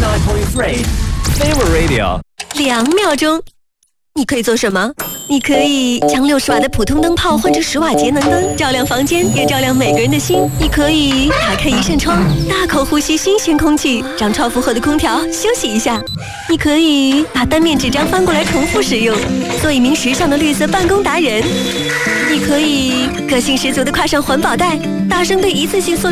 89.3 Favorite Radio。 2秒钟，你可以做什么？你可以将60瓦的普通灯泡换成10瓦节能灯，照亮房间，也照亮每个人的心。你可以打开一扇窗，大口呼吸新鲜空气，让超负荷的空调休息一下。你可以把单面纸张翻过来重复使用，做一名时尚的绿色办公达人。你可以个性十足地挎上环保袋，大声对一次性塑料